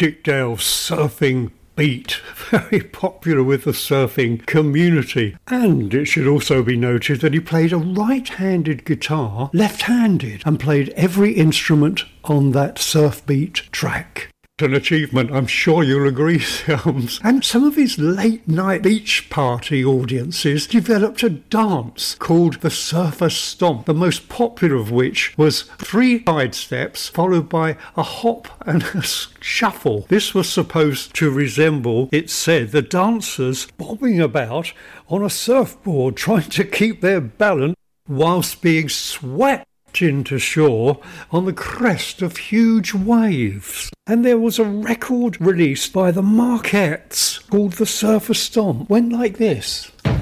Dick Dale's surfing beat, very popular with the surfing community. And it should also be noted that he played a right-handed guitar, left-handed, and played every instrument on that surf beat track. An achievement, I'm sure you'll agree, Selms. And some of his late-night beach party audiences developed a dance called the Surfer Stomp, the most popular of which was 3 side steps followed by a hop and a shuffle. This was supposed to resemble, it said, the dancers bobbing about on a surfboard trying to keep their balance whilst being swept into shore on the crest of huge waves. And there was a record released by the Marquettes called the Surfer Stomp. Went like this.